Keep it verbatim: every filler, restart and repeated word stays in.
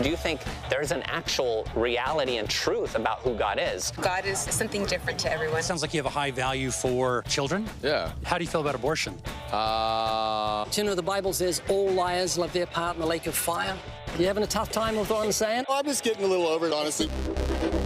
Do you think there's an actual reality and truth about who God is? God is something different to everyone. Sounds like you have a high value for children. Yeah. How do you feel about abortion? Uh... Do you know the Bible says all liars love their part in the lake of fire? You having a tough time with what I'm saying? I'm just getting a little over it, honestly.